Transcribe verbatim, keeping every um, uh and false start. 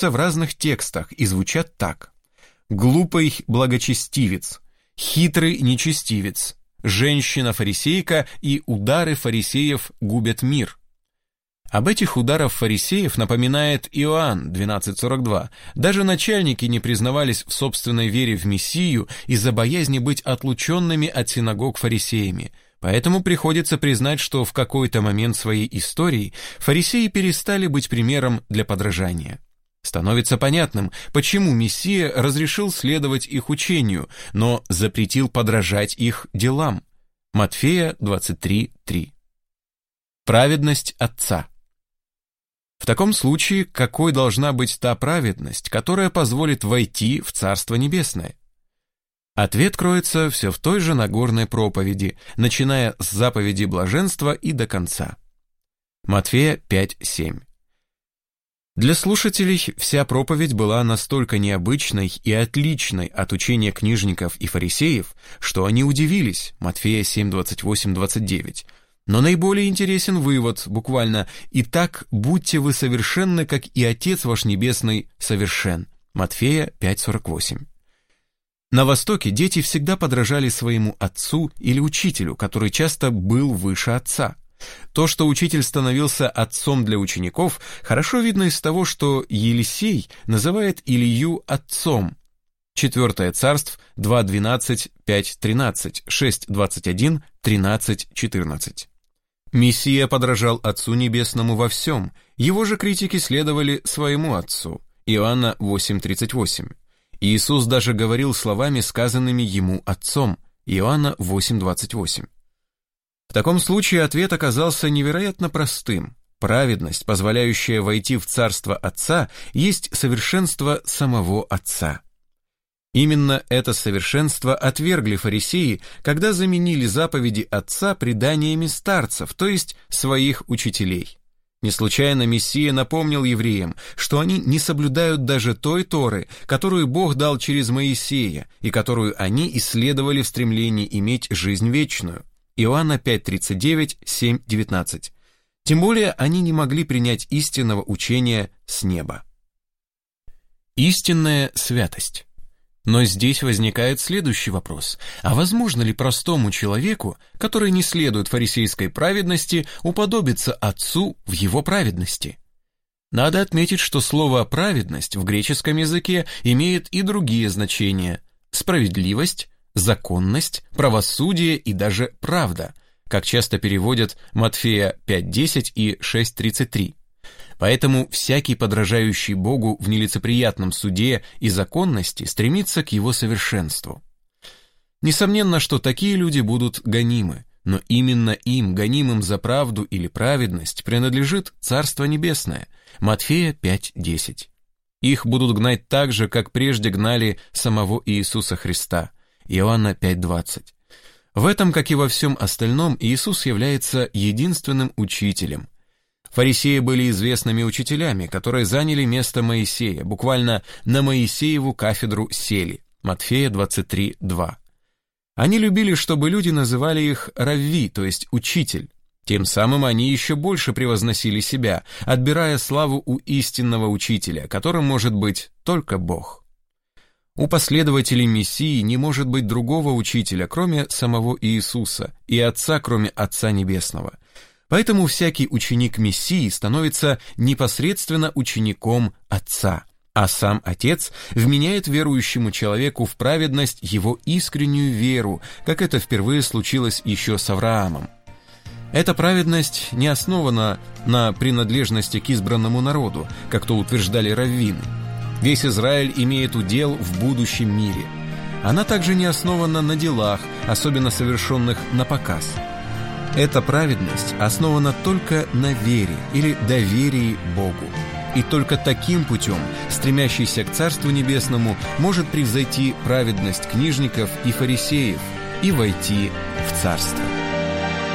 встречаются в разных текстах и звучат так: «глупый благочестивец», «хитрый нечестивец», «женщина-фарисейка» и «удары фарисеев губят мир». Об этих ударах фарисеев напоминает Иоанн двенадцать сорок два. Даже начальники не признавались в собственной вере в Мессию из-за боязни быть отлученными от синагог фарисеями. Поэтому приходится признать, что в какой-то момент своей истории фарисеи перестали быть примером для подражания. Становится понятным, почему Мессия разрешил следовать их учению, но запретил подражать их делам. Матфея двадцать три три. Праведность Отца. В таком случае, какой должна быть та праведность, которая позволит войти в Царство Небесное? Ответ кроется все в той же Нагорной проповеди, начиная с заповеди блаженства и до конца. Матфея пять семь. Для слушателей вся проповедь была настолько необычной и отличной от учения книжников и фарисеев, что они удивились, Матфея семь двадцать восемь двадцать девять. Но наиболее интересен вывод, буквально: «Итак, будьте вы совершенны, как и Отец ваш Небесный совершен». Матфея пять сорок восемь. На Востоке дети всегда подражали своему отцу или учителю, который часто был выше отца. То, что учитель становился отцом для учеников, хорошо видно из того, что Елисей называет Илию отцом. Четвертое Царств два двенадцать, пять тринадцать, шесть двадцать один, тринадцать четырнадцать. Мессия подражал Отцу Небесному во всем, его же критики следовали своему Отцу. Иоанна восемь тридцать восемь. Иисус даже говорил словами, сказанными ему Отцом. Иоанна восемь двадцать восемь. В таком случае ответ оказался невероятно простым. Праведность, позволяющая войти в Царство Отца, есть совершенство самого Отца. Именно это совершенство отвергли фарисеи, когда заменили заповеди Отца преданиями старцев, то есть своих учителей. Не случайно Мессия напомнил евреям, что они не соблюдают даже той Торы, которую Бог дал через Моисея, и которую они исследовали в стремлении иметь жизнь вечную. Иоанна пять тридцать девять, семь девятнадцать. Тем более они не могли принять истинного учения с неба. Истинная святость. Но здесь возникает следующий вопрос: а возможно ли простому человеку, который не следует фарисейской праведности, уподобиться Отцу в его праведности? Надо отметить, что слово «праведность» в греческом языке имеет и другие значения: справедливость, законность, правосудие и даже правда, как часто переводят Матфея пять десять и шесть тридцать три. Поэтому всякий, подражающий Богу в нелицеприятном суде и законности, стремится к его совершенству. Несомненно, что такие люди будут гонимы, но именно им, гонимым за правду или праведность, принадлежит Царство Небесное. Матфея пять десять. Их будут гнать так же, как прежде гнали самого Иисуса Христа. Иоанна пять двадцать. В этом, как и во всем остальном, Иисус является единственным учителем. Фарисеи были известными учителями, которые заняли место Моисея, буквально на Моисееву кафедру сели. Матфея двадцать три два. Они любили, чтобы люди называли их равви, то есть учитель. Тем самым они еще больше превозносили себя, отбирая славу у истинного учителя, которым может быть только Бог. У последователей Мессии не может быть другого учителя, кроме самого Иисуса, и Отца, кроме Отца Небесного. Поэтому всякий ученик Мессии становится непосредственно учеником Отца, а сам Отец вменяет верующему человеку в праведность его искреннюю веру, как это впервые случилось еще с Авраамом. Эта праведность не основана на принадлежности к избранному народу, как то утверждали раввины. Весь Израиль имеет удел в будущем мире. Она также не основана на делах, особенно совершенных на показ. Эта праведность основана только на вере или доверии Богу. И только таким путем, стремящийся к Царству Небесному, может превзойти праведность книжников и фарисеев и войти в Царство.